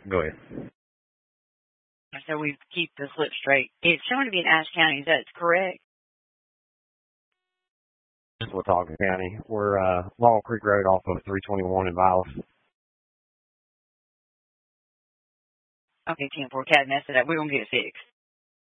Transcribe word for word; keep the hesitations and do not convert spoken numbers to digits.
Go ahead. So we keep the slip straight. It's showing to be in Ashe County. Is that correct? Watauga County. We're uh, Long Creek Road off of three twenty-one in Vilas. Okay, ten four. Cat messed it up. We're going to get it fixed.